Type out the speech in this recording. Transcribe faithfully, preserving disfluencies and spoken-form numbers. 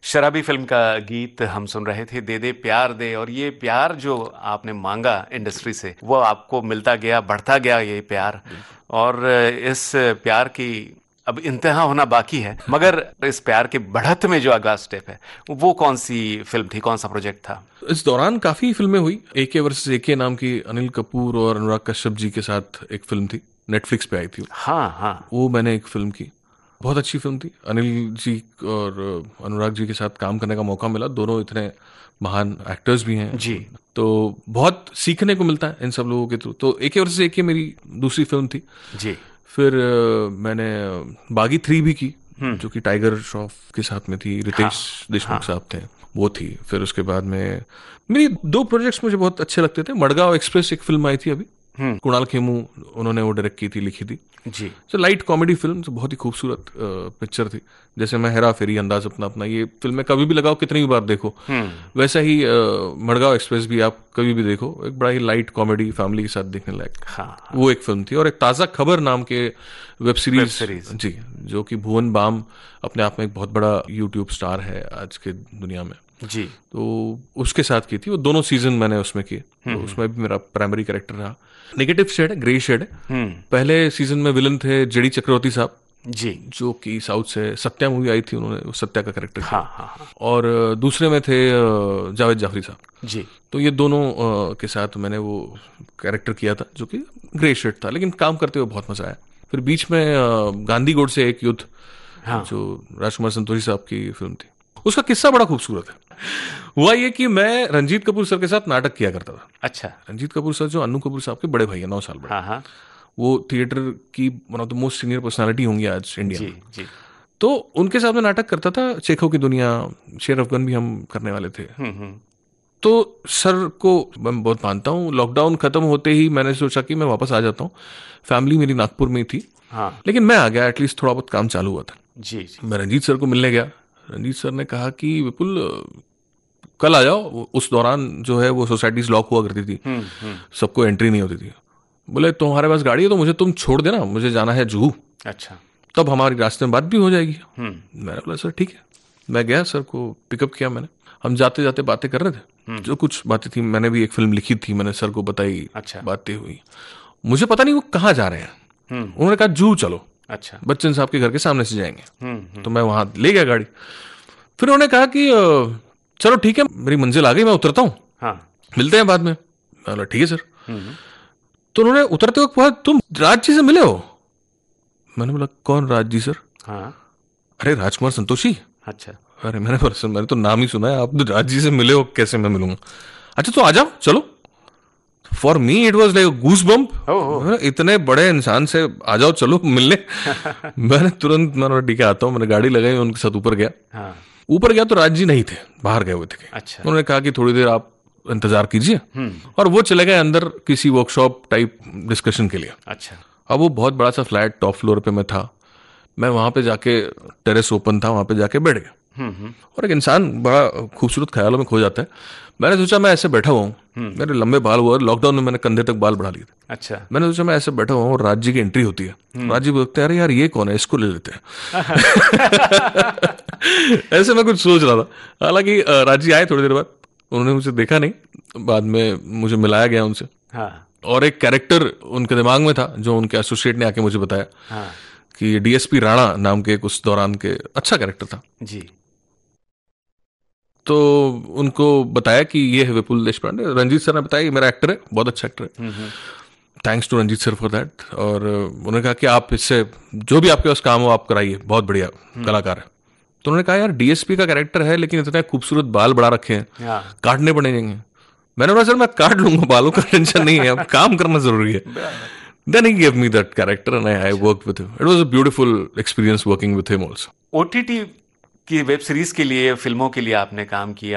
शराबी फिल्म का गीत हम सुन रहे थे, दे दे प्यार दे। और ये प्यार जो आपने मांगा इंडस्ट्री से, वो आपको मिलता गया, बढ़ता गया ये प्यार। और इस प्यार की अब इंतहा होना बाकी है, मगर इस प्यार के बढ़त में जो अगला स्टेप है, वो कौन सी फिल्म थी, कौन सा प्रोजेक्ट था? इस दौरान काफी फिल्में हुई। एके वर्सेस एके नाम की अनिल कपूर और अनुराग कश्यप जी के साथ एक फिल्म थी, नेटफ्लिक्स पे आई थी। हाँ हाँ, वो मैंने एक फिल्म की, बहुत अच्छी फिल्म थी। अनिल जी और अनुराग जी के साथ काम करने का मौका मिला, दोनों इतने महान एक्टर्स भी हैं जी। तो बहुत सीखने को मिलता है इन सब लोगों के थ्रू। तो एके वर्सेस एके मेरी दूसरी फिल्म थी। जी। फिर मैंने बागी थ्री भी की, जो कि टाइगर श्रॉफ के साथ में थी, रितेश हाँ, देशमुख हाँ। साहब थे, वो थी। फिर उसके बाद में मेरी दो प्रोजेक्ट्स मुझे बहुत अच्छे लगते थे। मडगांव एक्सप्रेस एक फिल्म आई थी अभी, कुणाल खेमू उन्होंने वो डायरेक्ट की थी, लिखी थी जी। तो लाइट कॉमेडी फिल्म, तो बहुत ही खूबसूरत पिक्चर थी। जैसे मैं हेरा फेरी, अंदाज अपना अपना, ये फिल्में कभी भी लगाओ, कितनी भी बार देखो, वैसा ही मडगांव एक्सप्रेस भी आप कभी भी देखो, एक बड़ा ही लाइट कॉमेडी, फैमिली के साथ देखने लायक। हाँ, वो एक फिल्म थी। और एक ताज़ा खबर नाम के वेब सीरीज, वेब सीरीज जी, जो कि भुवन बाम अपने आप में एक बहुत बड़ा यूट्यूब स्टार है आज के दुनिया में जी, तो उसके साथ की थी। वो दोनों सीजन मैंने उसमें किए, तो उसमें भी मेरा प्राइमरी कैरेक्टर रहा। नेगेटिव शेड है, ग्रे शेड है। पहले सीजन में विलन थे जेडी चक्रवर्ती साहब जी, जो कि साउथ से, सत्या मूवी आई थी, उन्होंने वो सत्या का कैरेक्टर किया। हाँ हाँ हाँ। और दूसरे में थे जावेद जाफरी साहब जी। तो ये दोनों के साथ मैंने वो कैरेक्टर किया था जो कि ग्रे शेड था, लेकिन काम करते हुए बहुत मजा आया। फिर बीच में गांधी गोड से एक युद्ध, हाँ। जो राजकुमार संतोषी साहब की फिल्म थी, उसका किस्सा बड़ा खूबसूरत है। हुआ ये कि मैं रंजीत कपूर सर के साथ नाटक किया करता था। अच्छा। रंजीत कपूर सर जो अन्नू कपूर साहब के बड़े भाई है, नौ साल बड़े। हाँ हाँ। वो थिएटर की one of the most senior personality होंगी आज इंडिया में। जी। तो उनके साथ में नाटक करता था। चेखों की दुनिया, शेर अफगन भी हम करने वाले थे। तो सर को मैं बहुत मानता हूँ। लॉकडाउन खत्म होते ही मैंने सोचा कि मैं वापस आ जाता हूँ। फैमिली मेरी नागपुर में थी, हाँ। लेकिन मैं आ गया, एटलीस्ट थोड़ा बहुत काम चालू हुआ था। जी, जी। मैं रंजीत सर को मिलने गया। रंजीत सर ने कहा कि विपुल कल आ जाओ। उस दौरान जो है वो सोसाइटीज लॉक हुआ करती थी, सबको एंट्री नहीं होती थी। बोले तुम्हारे पास गाड़ी है तो मुझे तुम छोड़ देना, मुझे जाना है जुहू। अच्छा। तब हमारी रास्ते में बात भी हो जाएगी। मैंने बोला सर ठीक है। मैं गया, सर को पिकअप किया मैंने। हम जाते जाते बातें कर रहे थे, जो कुछ बातें थी, मैंने भी एक फिल्म लिखी थी, मैंने सर को बताई। अच्छा। बातें हुई, मुझे पता नहीं वो कहाँ जा रहे हैं। उन्होंने कहा जुहू चलो। अच्छा। बच्चन साहब के घर के सामने से जाएंगे। तो मैं वहां ले गया गाड़ी। फिर उन्होंने कहा कि चलो ठीक है, मेरी मंजिल आ गई, मैं उतरता हूँ, हाँ, मिलते हैं बाद में। मैं बोला ठीक है सर। तो उन्होंने उतरते वक्त कहा तुम राज जी से मिले हो? मैंने बोला कौन राज जी सर? हाँ। अरे राजकुमार संतोषी। अच्छा। अरे मैंने सर मैंने तो नाम ही सुना है, आप तो राज जी से मिले हो, कैसे मैं मिलूंगा? अच्छा तो आ जाओ चलो। For me it was like goose bump, इतने बड़े इंसान से आ जाओ चलो मिलने। मैंने तुरंत, मैंने ठीक है आता हूँ, मैंने गाड़ी लगाई, उनके साथ ऊपर गया। हाँ। ऊपर गया तो राज जी नहीं थे, बाहर गए हुए थे। अच्छा। उन्होंने कहा कि थोड़ी देर आप इंतजार कीजिए, और वो चले गए अंदर किसी वर्कशॉप टाइप डिस्कशन के लिए। अच्छा। अब वो बहुत बड़ा सा फ्लैट टॉप फ्लोर पे मैं था। मैं वहां पे जाके, टेरेस ओपन था, वहां पे जाके बैठ गया। और एक इंसान बड़ा खूबसूरत ख्यालों में खो जाता है। मैंने सोचा मैं ऐसे बैठा हुआ हूँ, मेरे लंबे बाल हुआ, लॉकडाउन में मैंने कंधे तक बाल बढ़ा लिए थे। अच्छा। मैंने सोचा मैं ऐसे बैठा हुआ हूँ और राज जी की एंट्री होती है। राज जी बोलते हैं अरे यार ये कौन है, इसको ले लेते हैं। ऐसे मैं कुछ सोच रहा था। हालांकि राज जी आए थोड़ी देर बाद, उन्होंने मुझे देखा नहीं, बाद में मुझे मिलाया गया उनसे। हाँ। और एक कैरेक्टर उनके दिमाग में था जो उनके एसोसिएट ने आके मुझे बताया। हाँ। कि डीएसपी राणा नाम के उस दौरान के अच्छा कैरेक्टर था जी। तो उनको बताया कि ये है विपुल देशपांडे। रंजीत सर ने बताया ये मेरा एक्टर है, बहुत अच्छा एक्टर है, thanks to Ranjit sir for that. और उन्होंने कहा कि आप इससे जो भी आपके पास काम हो आप कराइए, बहुत बढ़िया कलाकार है। तो उन्होंने कहा यार डीएसपी का कैरेक्टर है लेकिन इतने खूबसूरत बाल बढ़ा रखे हैं, काटने पड़ेंगे। मैंने बोला सर मैं काट लूंगा, बालों का टेंशन नहीं है, अब काम करना जरूरी है। Then he gave me that character and I, I worked with him. It was a beautiful experience working with him also. OTT की वेब सीरीज के लिए, फिल्मों के लिए आपने काम किया